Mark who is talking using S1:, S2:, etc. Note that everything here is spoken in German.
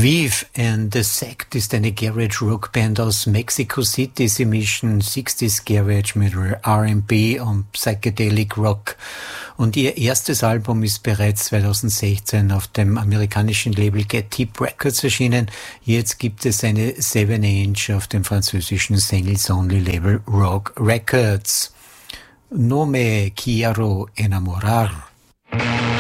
S1: Vive and the Sect ist eine Garage-Rock-Band aus Mexico City. Sie mischen 60s Garage mit R&B und Psychedelic Rock. Und ihr erstes Album ist bereits 2016 auf dem amerikanischen Label Get Deep Records erschienen. Jetzt gibt es eine 7-Inch auf dem französischen Singles-Only Label Rock Records. No me quiero enamorar.